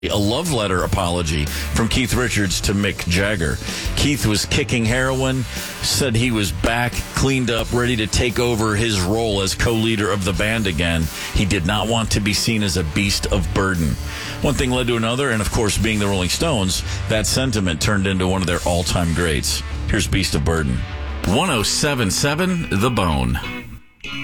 A love letter apology from Keith Richards to Mick Jagger. Keith was kicking heroin, said he was back, cleaned up, ready to take over his role as co-leader of the band again. He did not want to be seen as a beast of burden. One thing led to another, and of course, being the Rolling Stones, that sentiment turned into one of their all-time greats. Here's Beast of Burden. 107.7 The Bone.